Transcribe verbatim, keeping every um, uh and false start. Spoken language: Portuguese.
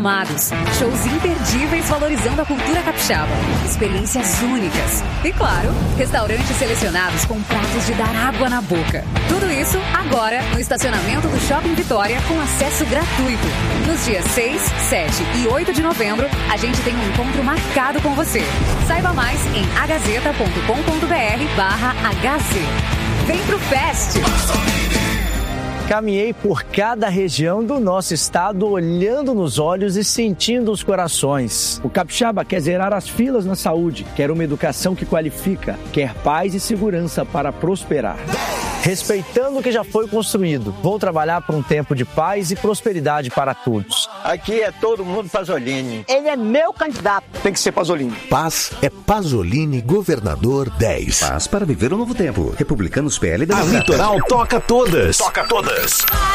renomados, shows imperdíveis valorizando a cultura capixaba, experiências únicas e, claro, restaurantes selecionados com pratos de dar água na boca. Tudo isso agora no estacionamento do Shopping Vitória com acesso gratuito. Nos dias seis, sete e oito de novembro, a gente tem um encontro marcado com você. Saiba mais em agazeta ponto com ponto br barra hz. Vem pro Fest! Caminhei por cada região do nosso estado, olhando nos olhos e sentindo os corações. O capixaba quer zerar as filas na saúde, quer uma educação que qualifica, quer paz e segurança para prosperar. Respeitando o que já foi construído, vou trabalhar por um tempo de paz e prosperidade para todos. Aqui é todo mundo Pasolini. Ele é meu candidato. Tem que ser Pasolini. Paz é Pasolini, governador dez. Paz para viver um novo tempo. Republicanos P L da A Litoral toca todas. Toca todas.